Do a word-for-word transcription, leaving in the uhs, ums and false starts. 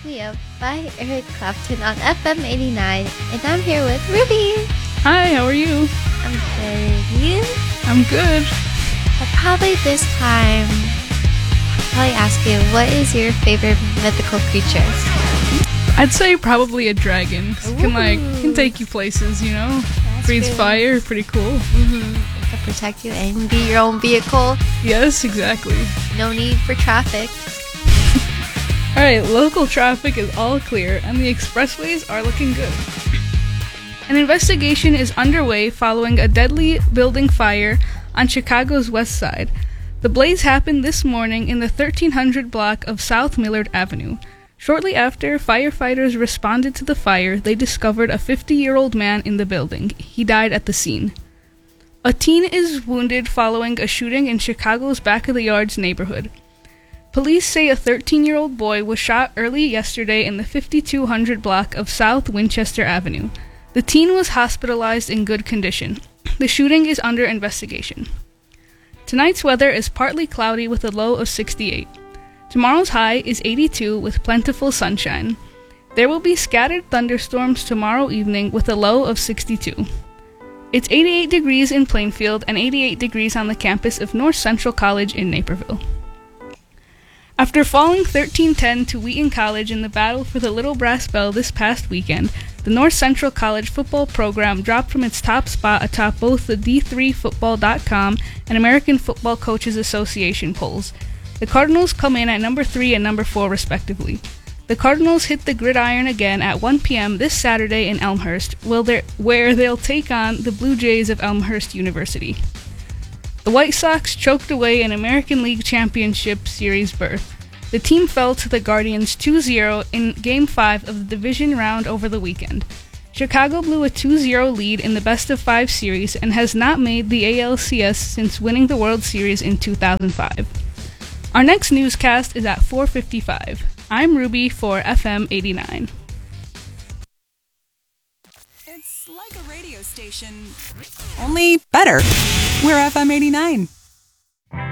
Me Up by Eric Clapton on F M eighty-nine, and I'm here with Ruby. Hi, how are you? I'm good. You? I'm good. I'll probably this time I'll probably ask you, what is your favorite mythical creature? I'd say probably a dragon. It can like can take you places, you know. That's Breathes true. fire, pretty cool. Mm-hmm. It can protect you and be your own vehicle. Yes, exactly. No need for traffic. Alright, local traffic is all clear and the expressways are looking good. An investigation is underway following a deadly building fire on Chicago's west side. The blaze happened this morning in the thirteen hundred block of South Millard Avenue. Shortly after firefighters responded to the fire, they discovered a fifty-year-old man in the building. He died at the scene. A teen is wounded following a shooting in Chicago's Back of the Yards neighborhood. Police say a thirteen-year-old boy was shot early yesterday in the fifty-two hundred block of South Winchester Avenue. The teen was hospitalized in good condition. The shooting is under investigation. Tonight's weather is partly cloudy with a low of sixty-eight. Tomorrow's high is eighty-two with plentiful sunshine. There will be scattered thunderstorms tomorrow evening with a low of sixty-two. It's eighty-eight degrees in Plainfield and eighty-eight degrees on the campus of North Central College in Naperville. After falling thirteen ten to Wheaton College in the battle for the Little Brass Bell this past weekend, the North Central College football program dropped from its top spot atop both the D three football dot com and American Football Coaches Association polls. The Cardinals come in at number three and number four respectively. The Cardinals hit the gridiron again at one p.m. this Saturday in Elmhurst, where they'll take on the Blue Jays of Elmhurst University. The White Sox choked away an American League Championship Series berth. The team fell to the Guardians two zero in Game five of the division round over the weekend. Chicago blew a two zero lead in the best-of-five series and has not made the A L C S since winning the World Series in two thousand five. Our next newscast is at four fifty-five. I'm Ruby for F M eighty-nine. It's like a radio station, only better. We're F M eighty-nine.